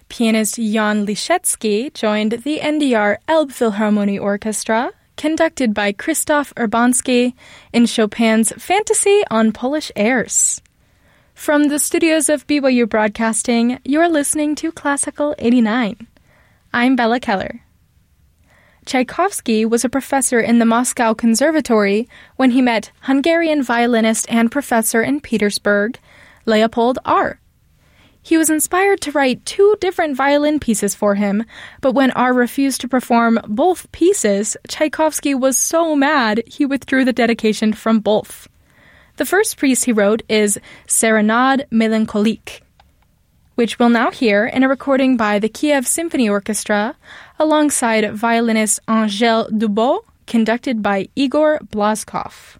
pianist Jan Liszewski joined the NDR Elbphilharmonie Orchestra, conducted by Krzysztof Urbanski, in Chopin's Fantasy on Polish Airs. From the studios of BYU Broadcasting, you're listening to Classical 89. I'm Bella Keller. Tchaikovsky was a professor in the Moscow Conservatory when he met Hungarian violinist and professor in Petersburg, Leopold R. He was inspired to write 2 different violin pieces for him, but when R refused to perform both pieces, Tchaikovsky was so mad he withdrew the dedication from both. The first piece he wrote is Serenade Mélancolique, which we'll now hear in a recording by the Kiev Symphony Orchestra alongside violinist Angèle Dubos, conducted by Igor Blazkov.